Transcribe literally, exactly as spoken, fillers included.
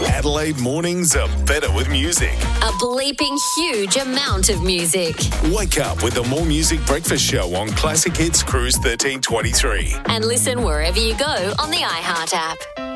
Adelaide mornings are better with music. A bleeping huge amount of music. Wake up with the More Music Breakfast Show on Classic Hits Cruise thirteen twenty-three. And listen wherever you go on the iHeart app.